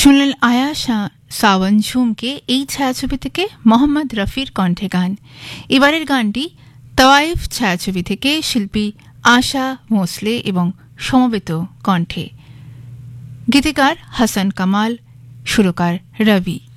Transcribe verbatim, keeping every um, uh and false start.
শুনলেন আয়া সাওয়ান ঝুমকে এই ছায়াছবি থেকে মোহাম্মদ রফির কণ্ঠে গান। এবারের গানটি তওয়াইফ ছায়াছবি থেকে শিল্পী আশা ভোঁসলে এবং সমবেত কণ্ঠে, গীতিকার হাসান কামাল, সুরকার রবি।